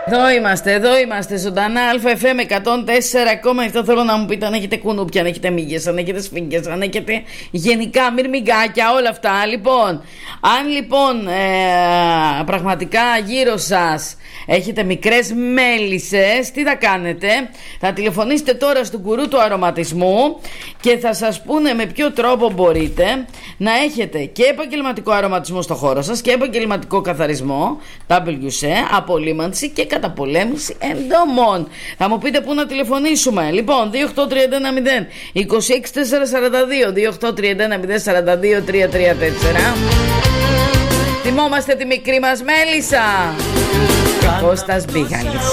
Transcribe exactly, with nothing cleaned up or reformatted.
Εδώ είμαστε, εδώ είμαστε ζωντανά. ΑΕΦ εκατόν τέσσερα κόμμα επτά. Θέλω να μου πείτε αν έχετε κουνούπια, αν έχετε μύγες, αν έχετε σφίγγες, αν έχετε γενικά μυρμηγκάκια, όλα αυτά. Λοιπόν, αν λοιπόν ε, πραγματικά γύρω σας έχετε μικρές μέλισσες, τι θα κάνετε? Θα τηλεφωνήσετε τώρα στον γκουρού του αρωματισμού και θα σας πούνε με ποιο τρόπο μπορείτε να έχετε και επαγγελματικό αρωματισμό στο χώρο σας και επαγγελματικό καθαρισμό, ντάμπλιου σι, απολύμανση και καταπολέμηση εντόμων. Θα μου πείτε πού να τηλεφωνήσουμε. Λοιπόν, δύο οκτώ τρία ένα μηδέν είκοσι έξι τετρακόσια σαράντα δύο, δύο οκτώ τρία ένα μηδέν σαράντα δύο τρία τρία τέσσερα. Θυμόμαστε τη μικρή μας μέλισσα. Κώστας Μπίχαλης.